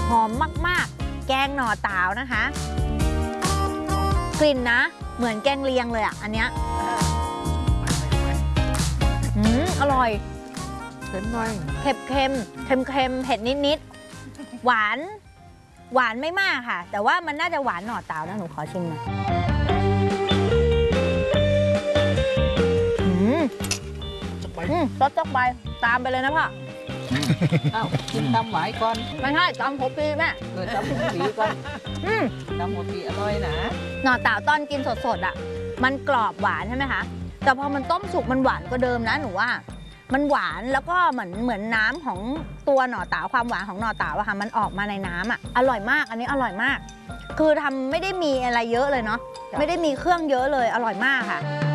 หอมมากๆแกงหน่อเต๋านะคะ กลิ่นนะเหมือนแกงเลียงเลยอ่ะอันเนี้ยอร่อยเผ็ดหน่อยเค็มเผ็ดนิดหวานไม่มากค่ะแต่ว่ามันน่าจะหวานหน่อเต๋านะหนูขอชิมหน่อยรสจักไปตามไปเลยนะพ่ออ้าวกินตำหวายก่อนไม่ใช่ตำหัวปีแม่ตำหัวปีก่อนตำหัวปีอร่อยนะหน่อเต๋าตอนกินสดๆอ่ะมันกรอบหวานใช่ไหมคะแต่พอมันต้มสุกมันหวานกว่าเดิมนะหนูว่ามันหวานแล้วก็เหมือนน้ำของตัวหน่อเต๋าความหวานของหน่อเต๋าอะค่ะมันออกมาในน้ำอ่ะอร่อยมากอันนี้อร่อยมากคือทำไม่ได้มีอะไรเยอะเลยเนาะไม่ได้มีเครื่องเยอะเลยอร่อยมากค่ะ